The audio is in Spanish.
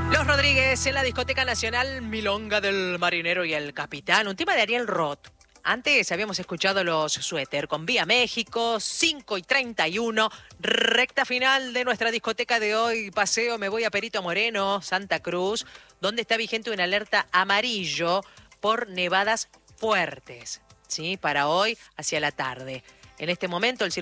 Los Rodríguez en la discoteca nacional Milonga del Marinero y el Capitán, un tema de Ariel Roth. Antes habíamos escuchado los Suéter con Vía México, 5:31, recta final de nuestra discoteca de hoy, paseo, me voy a Perito Moreno, Santa Cruz, donde está vigente una alerta amarillo por nevadas fuertes, ¿sí? Para hoy hacia la tarde. En este momento el